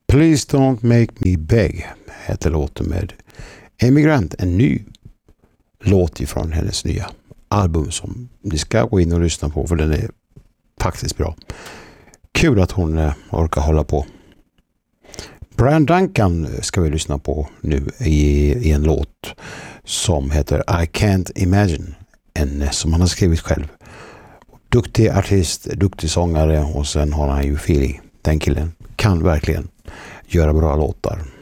Please Don't Make Me Beg heter låten med Emigrant, en ny låt ifrån hennes nya album som ni ska gå in och lyssna på, för den är faktiskt bra. Kul att hon orkar hålla på. Brian Duncan ska vi lyssna på nu i en låt som heter I Can't Imagine, som han har skrivit själv. Duktig artist, duktig sångare, och sen har han ju feeling. Den killen kan verkligen göra bra låtar.